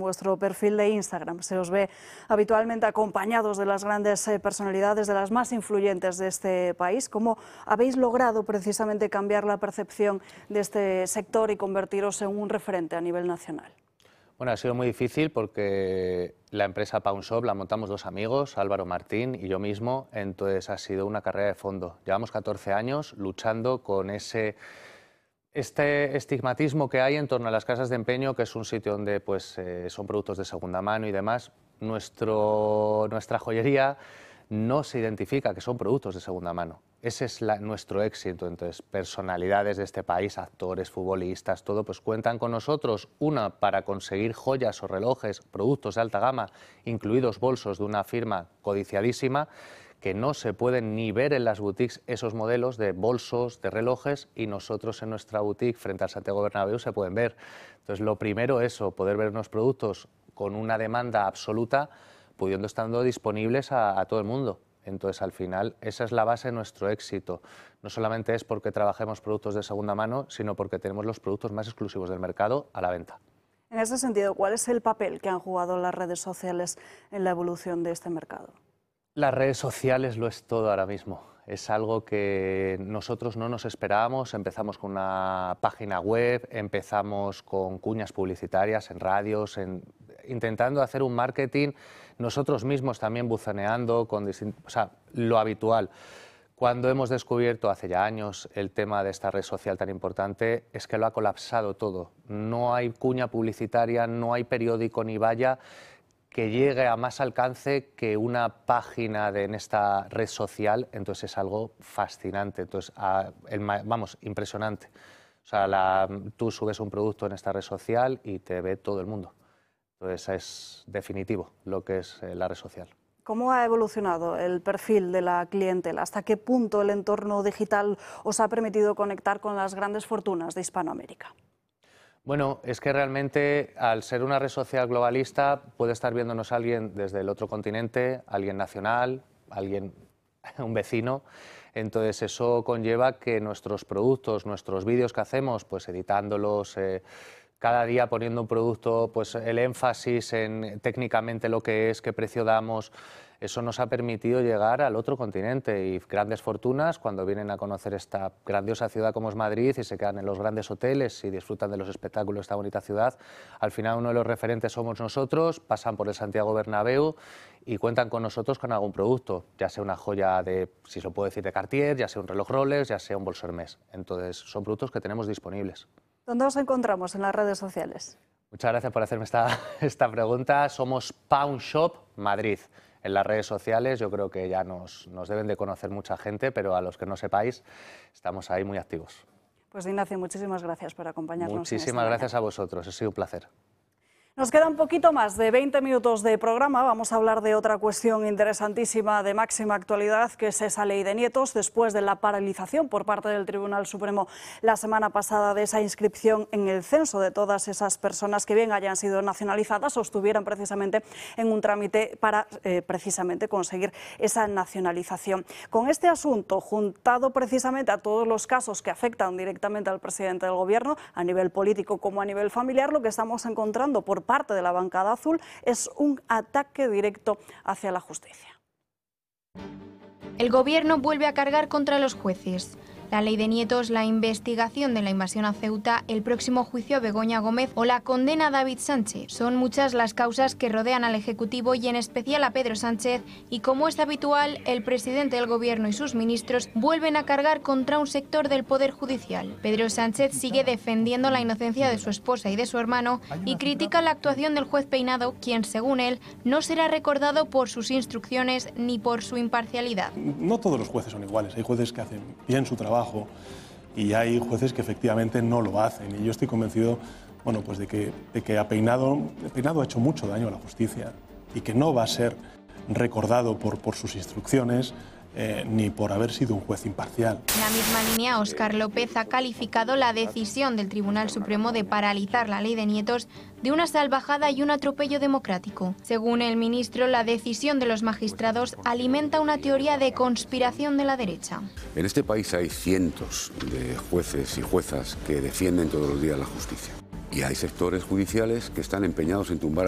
vuestro perfil de Instagram. Se os ve habitualmente acompañados de las grandes personalidades, de las más influyentes de este país. ¿Cómo habéis logrado precisamente cambiar la percepción de este sector y convertiros en un referente a nivel nacional? Bueno, ha sido muy difícil porque la empresa Pawn Shop la montamos dos amigos, Álvaro Martín y yo mismo, entonces ha sido una carrera de fondo. Llevamos 14 años luchando con este estigmatismo que hay en torno a las casas de empeño, que es un sitio donde son productos de segunda mano y demás. Nuestra joyería no se identifica que son productos de segunda mano. Ese es nuestro éxito. Entonces, personalidades de este país, actores, futbolistas, todo, pues cuentan con nosotros, una, para conseguir joyas o relojes, productos de alta gama, incluidos bolsos de una firma codiciadísima, que no se pueden ni ver en las boutiques esos modelos de bolsos, de relojes, y nosotros en nuestra boutique, frente al Santiago Bernabéu, se pueden ver. Entonces, lo primero, eso, poder ver unos productos con una demanda absoluta, pudiendo estando disponibles a todo el mundo. Entonces, al final, esa es la base de nuestro éxito. No solamente es porque trabajemos productos de segunda mano, sino porque tenemos los productos más exclusivos del mercado a la venta. En ese sentido, ¿cuál es el papel que han jugado las redes sociales en la evolución de este mercado? Las redes sociales lo es todo ahora mismo. Es algo que nosotros no nos esperábamos. Empezamos con una página web, empezamos con cuñas publicitarias en radios, intentando hacer un marketing nosotros mismos también buzoneando con lo habitual. Cuando hemos descubierto hace ya años el tema de esta red social tan importante, es que lo ha colapsado todo. No hay cuña publicitaria, no hay periódico ni valla que llegue a más alcance que una página en esta red social. Entonces es algo fascinante, entonces, impresionante. O sea, tú subes un producto en esta red social y te ve todo el mundo. Entonces es definitivo lo que es la red social. ¿Cómo ha evolucionado el perfil de la clientela? ¿Hasta qué punto el entorno digital os ha permitido conectar con las grandes fortunas de Hispanoamérica? Bueno, es que realmente al ser una red social globalista puede estar viéndonos alguien desde el otro continente, alguien nacional, un vecino. Entonces eso conlleva que nuestros productos, nuestros vídeos que hacemos, pues editándolos, cada día poniendo un producto, pues el énfasis en técnicamente lo que es, qué precio damos, eso nos ha permitido llegar al otro continente, y grandes fortunas cuando vienen a conocer esta grandiosa ciudad como es Madrid y se quedan en los grandes hoteles y disfrutan de los espectáculos de esta bonita ciudad, al final uno de los referentes somos nosotros, pasan por el Santiago Bernabéu y cuentan con nosotros con algún producto, ya sea una joya si lo puedo decir, de Cartier, ya sea un reloj Rolex, ya sea un bolso Hermès. Entonces son productos que tenemos disponibles. ¿Dónde os encontramos en las redes sociales? Muchas gracias por hacerme esta pregunta. Somos Pawn Shop Madrid. En las redes sociales yo creo que ya nos deben de conocer mucha gente, pero a los que no sepáis, estamos ahí muy activos. Pues Ignacio, muchísimas gracias por acompañarnos. Muchísimas gracias a vosotros, ha sido un placer. Nos queda un poquito más de 20 minutos de programa. Vamos a hablar de otra cuestión interesantísima de máxima actualidad, que es esa ley de nietos, después de la paralización por parte del Tribunal Supremo la semana pasada de esa inscripción en el censo de todas esas personas que bien hayan sido nacionalizadas o estuvieran precisamente en un trámite para precisamente conseguir esa nacionalización. Con este asunto, juntado precisamente a todos los casos que afectan directamente al presidente del Gobierno, a nivel político como a nivel familiar, lo que estamos encontrando por parte de la bancada azul es un ataque directo hacia la justicia. El Gobierno vuelve a cargar contra los jueces. La ley de nietos, la investigación de la invasión a Ceuta, el próximo juicio a Begoña Gómez o la condena a David Sánchez. Son muchas las causas que rodean al Ejecutivo y en especial a Pedro Sánchez, y como es habitual, el presidente del Gobierno y sus ministros vuelven a cargar contra un sector del Poder Judicial. Pedro Sánchez sigue defendiendo la inocencia de su esposa y de su hermano y critica la actuación del juez Peinado, quien, según él, no será recordado por sus instrucciones ni por su imparcialidad. No todos los jueces son iguales, hay jueces que hacen bien su trabajo y hay jueces que efectivamente no lo hacen, y yo estoy convencido, bueno, pues de que Peinado ha hecho mucho daño a la justicia y que no va a ser recordado por sus instrucciones ni por haber sido un juez imparcial. En la misma línea, Óscar López ha calificado la decisión del Tribunal Supremo de paralizar la ley de nietos de una salvajada y un atropello democrático. Según el ministro, la decisión de los magistrados alimenta una teoría de conspiración de la derecha. En este país hay cientos de jueces y juezas que defienden todos los días la justicia. Y hay sectores judiciales que están empeñados en tumbar